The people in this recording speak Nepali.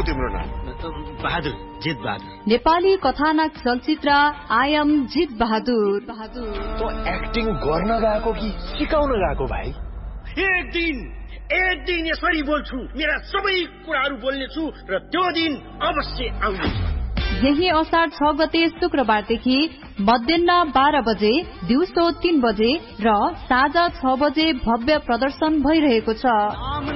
तिम्रो नाम? बहादुर, जित बहादुर। नेपाली कथानक चलचित्र आई एम जित बहादुर। त एक्टिङ गर्न गएको कि सिकाउन गएको भाइ? एक दिन यसरी बोल्छु, मेरा सबै कुराहरू बोल्नेछु र त्यो दिन अवश्य आउनेछ। यही असार 6 गते शुक्रबारदेखि मध्याह 12 बजे, दिउँसो 3 बजे र साँझ 6 बजे भव्य प्रदर्शन भइरहेको छ।